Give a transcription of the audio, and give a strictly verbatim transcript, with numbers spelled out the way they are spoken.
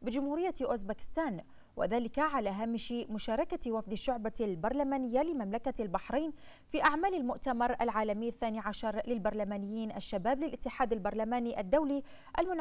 بجمهورية أوزبكستان، وذلك على هامش مشاركة وفد الشعبة البرلمانية لمملكة البحرين في أعمال المؤتمر العالمي الثاني عشر للبرلمانيين الشباب للاتحاد البرلماني الدولي المنعقد